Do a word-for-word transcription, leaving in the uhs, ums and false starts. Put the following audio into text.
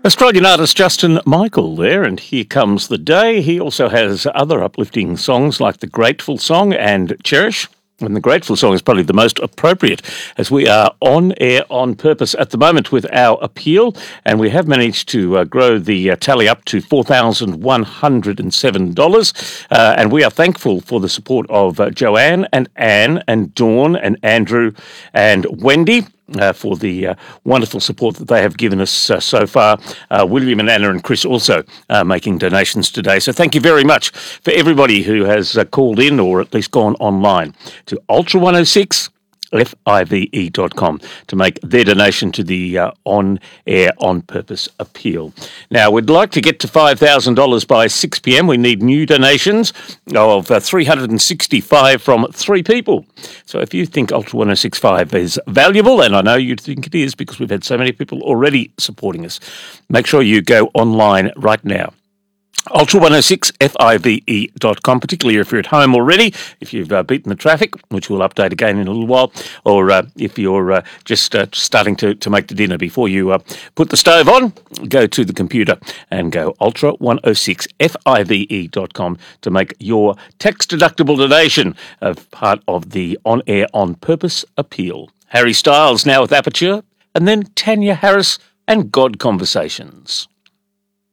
Australian artist Justin Michael there, and Here Comes the Day. He also has other uplifting songs like The Grateful Song and Cherish. And the Grateful Song is probably the most appropriate as we are on air on purpose at the moment with our appeal, and we have managed to uh, grow the uh, tally up to four thousand one hundred seven dollars. Uh, and we are thankful for the support of uh, Joanne and Anne and Dawn and Andrew and Wendy. Uh, for the uh, wonderful support that they have given us uh, so far. Uh, William and Anna and Chris also uh, making donations today. So thank you very much for everybody who has uh, called in or at least gone online to Ultra one oh six F I V E dot com to make their donation to the uh, On Air On Purpose appeal. Now, we'd like to get to five thousand dollars by six p.m. We need new donations of uh, three hundred sixty-five from three people. So if you think Ultra one oh six point five is valuable, and I know you think it is because we've had so many people already supporting us, make sure you go online right now. Ultra one oh six F I V E dot com, particularly if you're at home already, if you've uh, beaten the traffic, which we'll update again in a little while, or uh, if you're uh, just uh, starting to, to make the dinner before you uh, put the stove on, go to the computer and go Ultra one oh six F I V E dot com to make your tax-deductible donation of part of the On Air On Purpose appeal. Harry Styles now with Aperture, and then Tanya Harris and God Conversations.